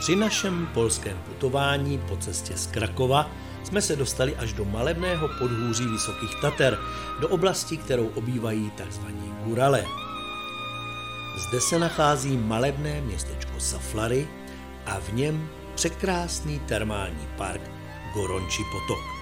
Při našem polském putování po cestě z Krakova jsme se dostali až do malebného podhůří Vysokých Tater, do oblasti, kterou obývají tzv. Gurale. Zde se nachází malebné městečko Saflary a v něm překrásný termální park Goronči potok.